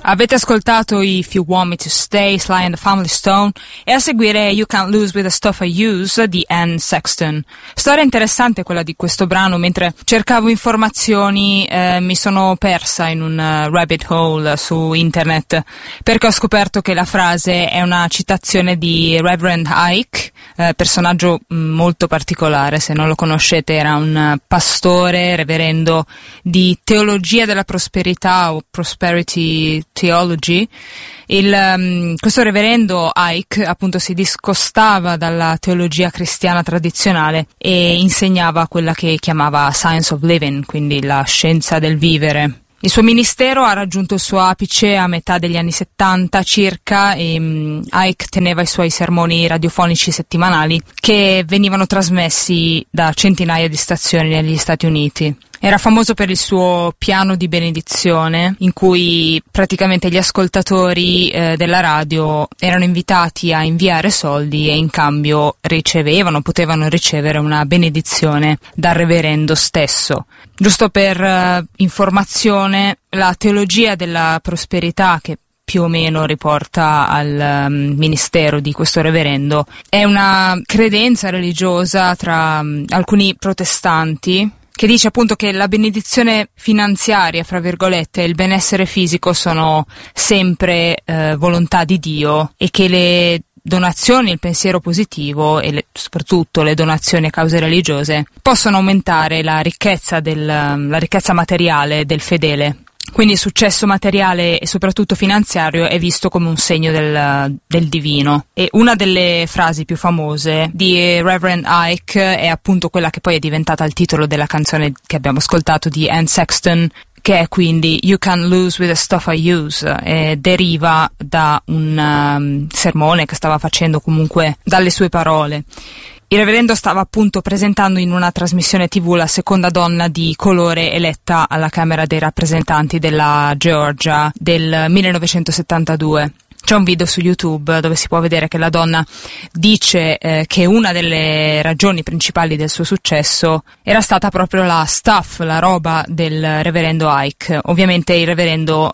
Avete ascoltato If You Want Me to Stay, Sly and the Family Stone, e a seguire You Can't Lose with the Stuff I Use di Anne Sexton. Storia interessante quella di questo brano. Mentre cercavo informazioni mi sono persa in un rabbit hole su internet, perché ho scoperto che la frase è una citazione di Reverend Ike, personaggio molto particolare. Se non lo conoscete, era un pastore, reverendo di teologia della prosperità o prosperity theology. Questo reverendo Ike appunto si discostava dalla teologia cristiana tradizionale e insegnava quella che chiamava science of living, quindi la scienza del vivere. Il suo ministero ha raggiunto il suo apice a metà degli anni 70 circa, e Ike teneva i suoi sermoni radiofonici settimanali che venivano trasmessi da centinaia di stazioni negli Stati Uniti. Era famoso per il suo piano di benedizione, in cui praticamente gli ascoltatori della radio erano invitati a inviare soldi e in cambio potevano ricevere una benedizione dal reverendo stesso. Giusto per informazione, la teologia della prosperità, che più o meno riporta al ministero di questo reverendo, è una credenza religiosa tra alcuni protestanti, che dice appunto che la benedizione finanziaria, fra virgolette, e il benessere fisico sono sempre volontà di Dio, e che le donazioni, il pensiero positivo e soprattutto le donazioni a cause religiose possono aumentare la ricchezza materiale del fedele. Quindi il successo materiale e soprattutto finanziario è visto come un segno del divino. E una delle frasi più famose di Reverend Ike è appunto quella che poi è diventata il titolo della canzone che abbiamo ascoltato di Anne Sexton, che è quindi You Can't Lose with the Stuff I Use, e deriva da un sermone che stava facendo, comunque dalle sue parole. Il reverendo stava appunto presentando in una trasmissione TV la seconda donna di colore eletta alla Camera dei rappresentanti della Georgia del 1972. C'è un video su YouTube dove si può vedere che la donna dice che una delle ragioni principali del suo successo era stata proprio la stuff, la roba del reverendo Ike. Ovviamente il reverendo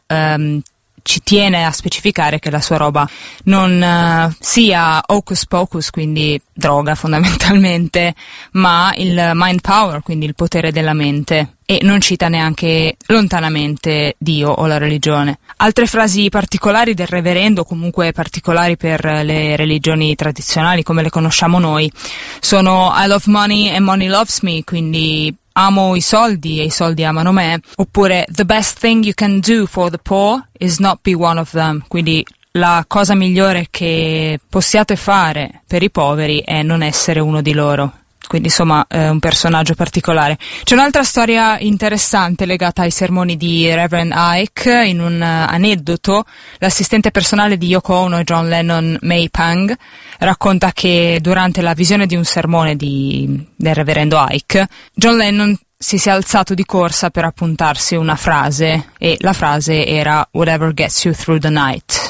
ci tiene a specificare che la sua roba non sia hocus pocus, quindi droga fondamentalmente, ma il mind power, quindi il potere della mente, e non cita neanche lontanamente Dio o la religione. Altre frasi particolari del reverendo, comunque particolari per le religioni tradizionali come le conosciamo noi, sono I love money and money loves me, quindi amo i soldi e i soldi amano me, oppure the best thing you can do for the poor is not be one of them, quindi la cosa migliore che possiate fare per i poveri è non essere uno di loro. Quindi insomma un personaggio particolare. C'è un'altra storia interessante legata ai sermoni di Reverend Ike. In un aneddoto, l'assistente personale di Yoko Ono e John Lennon, May Pang, racconta che durante la visione di un sermone del reverendo Ike, John Lennon si è alzato di corsa per appuntarsi una frase, e la frase era "Whatever gets you through the night",